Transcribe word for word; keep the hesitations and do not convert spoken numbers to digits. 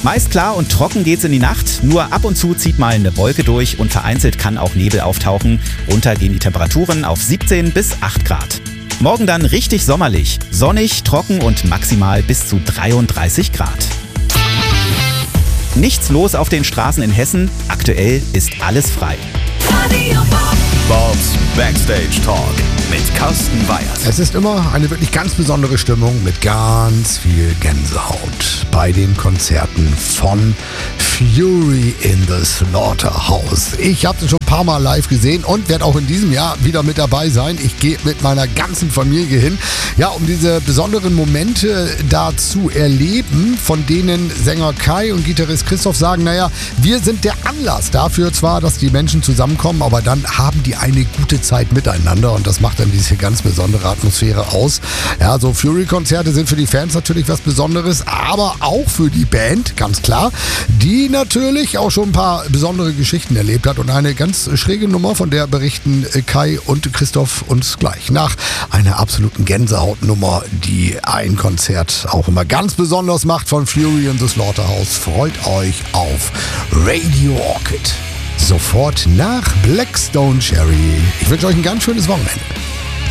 Meist klar und trocken geht's in die Nacht. Nur ab und zu zieht mal eine Wolke durch und vereinzelt kann auch Nebel auftauchen. Runter gehen die Temperaturen auf siebzehn bis acht Grad. Morgen dann richtig sommerlich. Sonnig, trocken und maximal bis zu dreiunddreißig Grad. Nichts los auf den Straßen in Hessen. Aktuell ist alles frei. Bobs Backstage Talk mit Carsten Weyers. Es ist immer eine wirklich ganz besondere Stimmung mit ganz viel Gänsehaut bei den Konzerten von Fury in the Slaughterhouse. Ich habe das schon ein paar Mal live gesehen und werde auch in diesem Jahr wieder mit dabei sein. Ich gehe mit meiner ganzen Familie hin, ja, um diese besonderen Momente da zu erleben, von denen Sänger Kai und Gitarrist Christoph sagen, naja, wir sind der Anlass dafür zwar, dass die Menschen zusammenkommen, aber dann haben die eine gute Zeit miteinander und das macht dann diese ganz besondere Atmosphäre aus. Ja, so Fury-Konzerte sind für die Fans natürlich was Besonderes, aber auch für die Band, ganz klar, die natürlich auch schon ein paar besondere Geschichten erlebt hat und eine ganz schräge Nummer, von der berichten Kai und Christoph uns gleich nach einer absoluten Gänsehautnummer, die ein Konzert auch immer ganz besonders macht von Fury in the Slaughterhouse. Freut euch auf Radio Orchid. Sofort nach Blackstone Cherry. Ich wünsche euch ein ganz schönes Wochenende.